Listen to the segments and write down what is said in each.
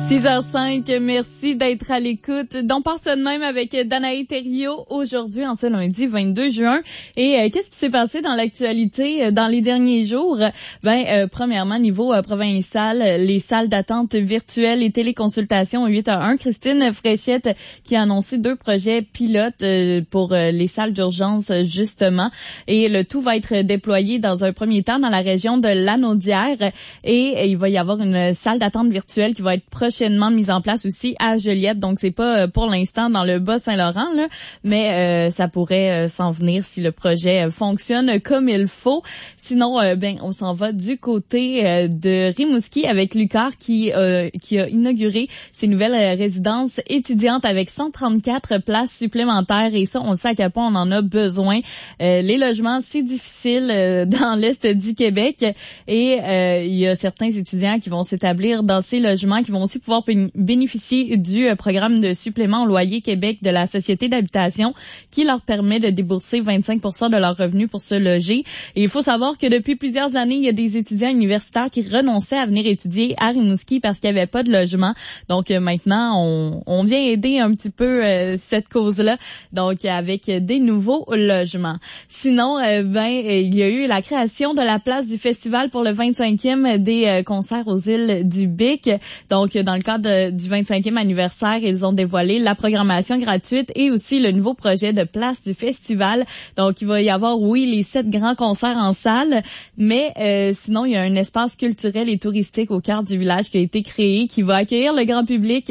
6h05, merci d'être à l'écoute. Donc, passe de même avec Danae Thériault aujourd'hui, en ce lundi 22 juin. Et qu'est-ce qui s'est passé dans l'actualité dans les derniers jours? Premièrement, niveau provincial, les salles d'attente virtuelles et téléconsultations 8-1. Christine Fréchette qui a annoncé 2 projets pilotes pour les salles d'urgence, justement. Et le tout va être déployé dans un premier temps dans la région de Lanaudière. Et il va y avoir une salle d'attente virtuelle qui va être prochainement mise en place aussi à Joliette. Donc, c'est pas pour l'instant dans le Bas-Saint-Laurent, là, mais ça pourrait s'en venir si le projet fonctionne comme il faut. Sinon, on s'en va du côté de Rimouski avec l'UQAR qui a inauguré ses nouvelles résidences étudiantes avec 134 places supplémentaires. Et ça, on sait à quel point on en a besoin. Les logements, c'est difficile dans l'Est du Québec. Et il y a certains étudiants qui vont s'établir dans ces logements, qui vont aussi pouvoir bénéficier du programme de supplément au loyer Québec de la Société d'habitation qui leur permet de débourser 25% de leurs revenus pour se loger. Et il faut savoir que depuis plusieurs années, il y a des étudiants universitaires qui renonçaient à venir étudier à Rimouski parce qu'il n'y avait pas de logement. Donc maintenant, on vient aider un petit peu cette cause-là, donc avec des nouveaux logements. Sinon, il y a eu la création de la place du festival pour le 25e des concerts aux îles du Bic. Donc, dans le cadre du 25e anniversaire, ils ont dévoilé la programmation gratuite et aussi le nouveau projet de place du festival. Donc, il va y avoir, oui, les 7 grands concerts en salle, mais sinon, il y a un espace culturel et touristique au cœur du village qui a été créé, qui va accueillir le grand public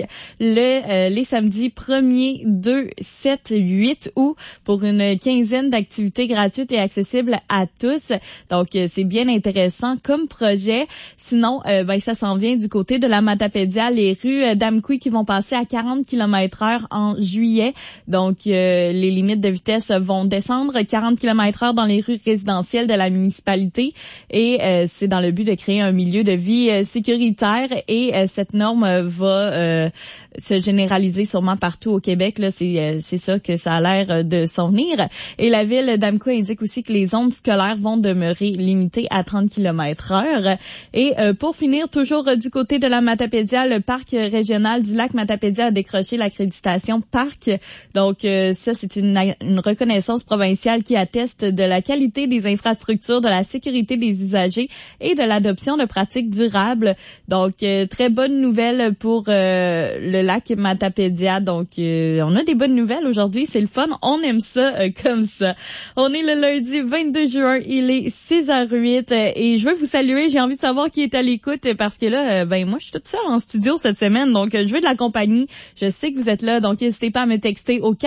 les samedis 1er, 2, 7, 8 août pour une quinzaine d'activités gratuites et accessibles à tous. Donc, c'est bien intéressant comme projet. Sinon, ça s'en vient du côté de la Matapédia, les rues d'Amqui qui vont passer à 40 km/h en juillet. Donc, les limites de vitesse vont descendre 40 km/h dans les rues résidentielles de la municipalité. Et c'est dans le but de créer un milieu de vie sécuritaire. Et cette norme va se généraliser sûrement partout au Québec. Là, c'est ça que ça a l'air de s'en venir. Et la ville d'Amqui indique aussi que les zones scolaires vont demeurer limitées à 30 km/h. Et pour finir, toujours du côté de la Matapédia, le parc régional du lac Matapédia a décroché l'accréditation parc. Donc, ça, c'est une reconnaissance provinciale qui atteste de la qualité des infrastructures, de la sécurité des usagers et de l'adoption de pratiques durables. Donc, très bonne nouvelle pour le lac Matapédia. Donc, on a des bonnes nouvelles aujourd'hui. C'est le fun. On aime ça comme ça. On est le lundi 22 juin. Il est 6h08 et je veux vous saluer. J'ai envie de savoir qui est à l'écoute parce que là, moi, je suis toute seule en studio cette semaine. Donc, je veux de la compagnie. Je sais que vous êtes là. Donc, n'hésitez pas à me texter au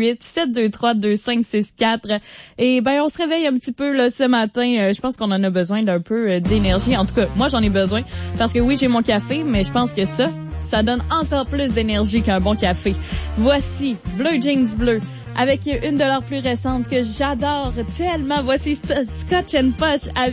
418-723-2564. Et on se réveille un petit peu là ce matin. Je pense qu'on en a besoin d'un peu d'énergie. En tout cas, moi, j'en ai besoin parce que oui, j'ai mon café, mais je pense que ça donne encore plus d'énergie qu'un bon café. Voici Bleu Jeans Bleu avec une de leurs plus récentes que j'adore tellement. Voici Scotch and Posh avec